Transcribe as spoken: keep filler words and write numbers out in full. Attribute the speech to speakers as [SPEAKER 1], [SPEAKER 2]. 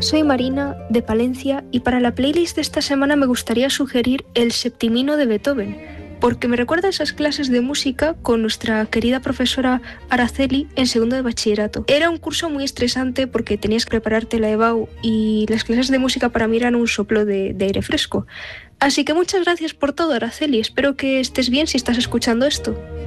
[SPEAKER 1] soy Marina, de Palencia, y para la playlist de esta semana me gustaría sugerir el Septimino de Beethoven, porque me recuerda a esas clases de música con nuestra querida profesora Araceli en segundo de bachillerato. Era un curso muy estresante porque tenías que prepararte la EBAU y las clases de música para mí eran un soplo de, de aire fresco. Así que muchas gracias por todo, Araceli. Espero que estés bien si estás escuchando esto.